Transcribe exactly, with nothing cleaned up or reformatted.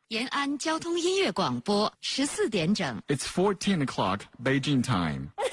延安交通音乐广播十四点整。 It's fourteen o'clock Beijing time.